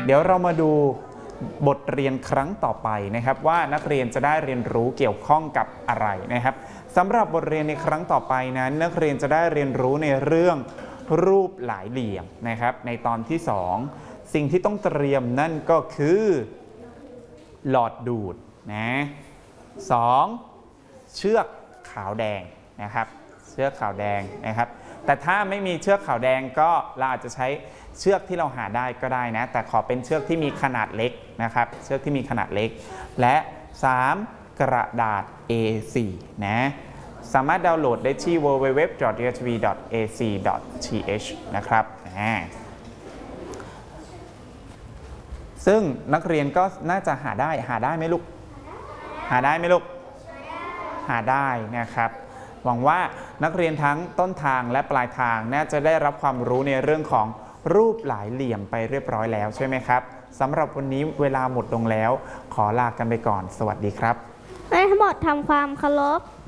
เดี๋ยวเรามาดูบทเรียนครั้งต่อไปนะครับว่านักเรียนจะได้เรียนรู้เกี่ยวข้องกับอะไรนะครับสำหรับบทเรียนในครั้งต่อไปนั้นนักเรียนจะได้เรียนรู้ในเรื่องรูปหลายเหลี่ยมนะครับในตอนที่2สิ่งที่ต้องเตรียมนั่นก็คือหลอดดูดนะ2เชือกขาวแดงนะครับเชือกขาวแดงนะครับแต่ถ้าไม่มีเชือกขาวแดงก็เราอาจจะใช้เชือกที่เราหาได้ก็ได้นะแต่ขอเป็นเชือกที่มีขนาดเล็กนะครับเชือกที่มีขนาดเล็กและ3กระดาษ A4 นะสามารถดาวน์โหลดได้ที่ www.dtv.ac.th นะครับซึ่งนักเรียนก็น่าจะหาได้ไหมลูกหาได้ไหมลูกหาได้นะครับหวังว่านักเรียนทั้งต้นทางและปลายทางน่าจะได้รับความรู้ในเรื่องของรูปหลายเหลี่ยมไปเรียบร้อยแล้วใช่ไหมครับสำหรับวันนี้เวลาหมดลงแล้วขอลากันไปก่อนสวัสดีครับให้ทั้งหมดทำความเคารพ